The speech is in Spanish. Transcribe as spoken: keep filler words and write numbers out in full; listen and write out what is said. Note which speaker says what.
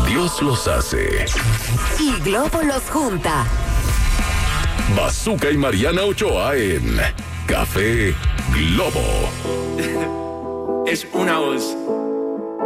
Speaker 1: Dios los hace
Speaker 2: y Globo los junta.
Speaker 1: Bazooka y Mariana Ochoa en Café Globo.
Speaker 3: Es una voz.